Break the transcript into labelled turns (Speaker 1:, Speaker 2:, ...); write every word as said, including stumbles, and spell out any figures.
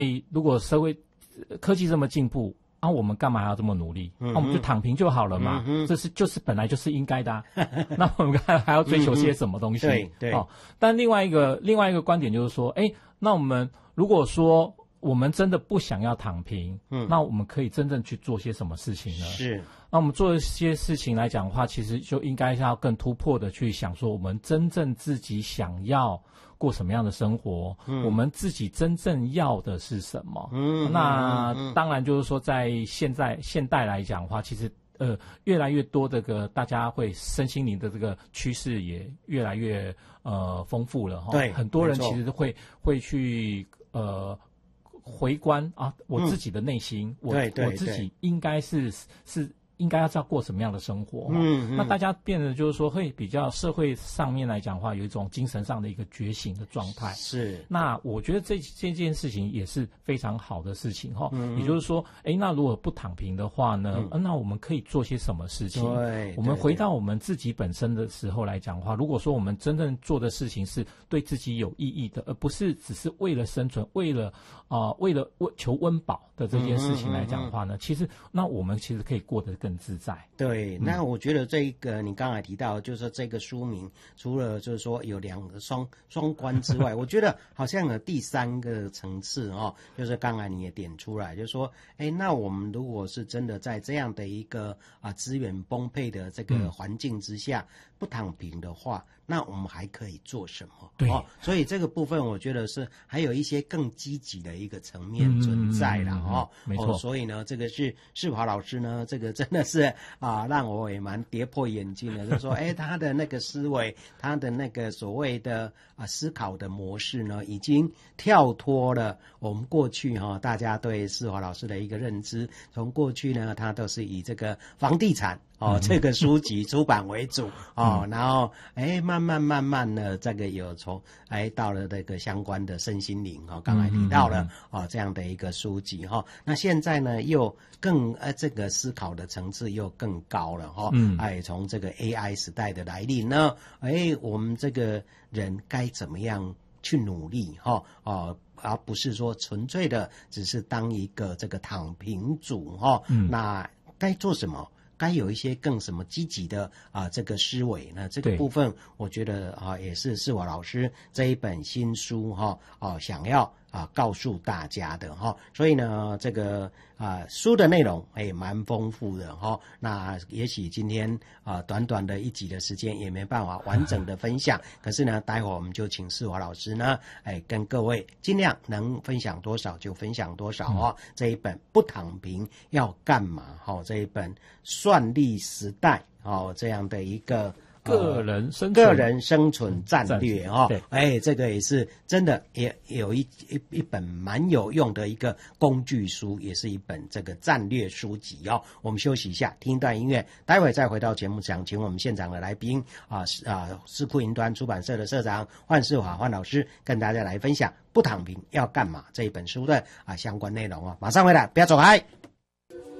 Speaker 1: 如果社会科技这么进步，啊，我们干嘛要这么努力？那、嗯啊、我们就躺平就好了嘛。嗯、这是就是本来就是应该的、啊。那我们还还要追求些什么东西？嗯、对对。哦，但另外一个另外一个观点就是说，哎，那我们如果说我们真的不想要躺平，嗯，那我们可以真正去做些什么事情呢？是。那我们做一些事情来讲的话，其实就应该是要更突破的去想说，我们真正自己想要过什么样的生活，嗯、我们自己真正要的是什么？嗯，那、嗯、当然就是说，在现在现代来讲的话，其实呃越来越多这个大家会身心灵的这个趋势也越来越呃丰富了哈。对，很多人其实会会去呃回观啊，我自己的内心，嗯、我对对对我自己应该是是。应该要知道过什么样的生活，嗯，嗯那大家变得就是说会比较社会上面来讲的话，有一种精神上的一个觉醒的状态。是，那我觉得这这件事情也是非常好的事情哈。嗯，也就是说，哎，那如果不躺平的话呢，嗯、呃，那我们可以做些什么事情？对，我们回到我们自己本身的时候来讲的话，如果说我们真正做的事情是对自己有意义的，而不是只是为了生存，为了啊、呃，为了求温饱的这件事情来讲的话呢，嗯嗯嗯嗯其实那我们其实可以过得更自在。
Speaker 2: 对，那我觉得这一个你刚才提到，就是说这个书名除了就是说有两个双双关之外，我觉得好像有第三个层次哦，就是刚才你也点出来，就是说，哎，那我们如果是真的在这样的一个啊资源丰沛的这个环境之下，嗯、不躺平的话，那我们还可以做什么？对，哦，所以这个部分我觉得是还有一些更积极的一个层面存在了哦。没错，哦，所以呢，这个是世华老师呢，这个真的是啊，让我也蛮跌破眼镜的，就是说，哎，他的那个思维，他的那个所谓的啊思考的模式呢，已经跳脱了我们过去哈、哦、大家对世华老师的一个认知。从过去呢，他都是以这个房地产哦，这个书籍出版为主哦，然后哎，慢慢慢慢呢，这个有从哎到了这个相关的身心灵哦，刚才提到了哦这样的一个书籍哈、哦，那现在呢又更呃这个思考的层次又更高了哈、哦，嗯，哎，从这个 A I 时代的来临呢，哎，我们这个人该怎么样去努力哈哦。而不是说纯粹的只是当一个这个躺平族哈、哦嗯，那该做什么？该有一些更什么积极的啊、呃、这个思维呢？这个部分我觉得啊也是世华老师这一本新书哈啊、呃、想要啊告诉大家的哈，所以呢这个啊书的内容也蛮丰富的哈。那也许今天啊短短的一集的时间也没办法完整的分享，可是呢待会儿我们就请世华老师呢哎跟各位尽量能分享多少就分享多少哦。嗯、这一本不躺平要干嘛？哈，这一本算力时代哦这样的一个。
Speaker 1: 个人生存
Speaker 2: 个人生存战略哈、哦，哎，这个也是真的，也有一一一本蛮有用的一个工具书，也是一本这个战略书籍哦。我们休息一下，听一段音乐，待会再回到节目上，请我们现场的来宾啊啊，智库云端出版社的社长范世华范老师跟大家来分享《不躺平要干嘛》这一本书的啊相关内容哦。马上回来，不要走开。